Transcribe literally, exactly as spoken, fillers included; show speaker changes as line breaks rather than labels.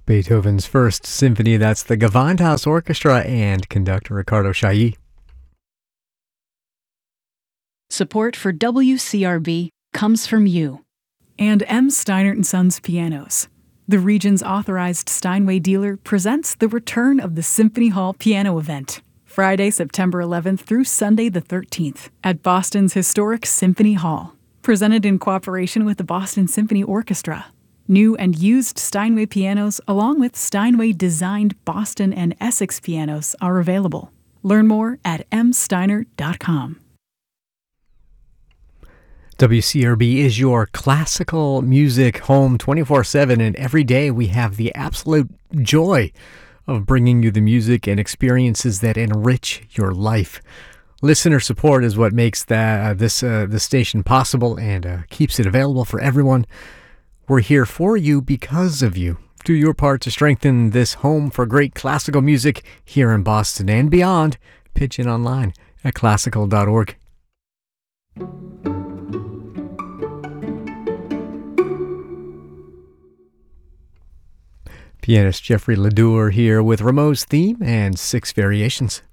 Beethoven's First Symphony. That's the Gewandhaus Orchestra and conductor Ricardo Chailly.
Support for W C R B comes from you.
And M. Steinert and Sons Pianos. The region's authorized Steinway dealer presents the return of the Symphony Hall Piano Event, Friday, September eleventh through Sunday the thirteenth at Boston's historic Symphony Hall. Presented in cooperation with the Boston Symphony Orchestra. New and used Steinway pianos along with Steinway-designed Boston and Essex pianos are available. Learn more at m steiner dot com.
W C R B is your classical music home twenty-four seven, and every day we have the absolute joy of bringing you the music and experiences that enrich your life. Listener support is what makes that uh, this uh, this station possible and uh, keeps it available for everyone. We're here for you because of you. Do your part to strengthen this home for great classical music here in Boston and beyond. Pitch in online at classical dot org. Pianist Jeffrey Ledoux here with Rameau's Theme and Six Variations.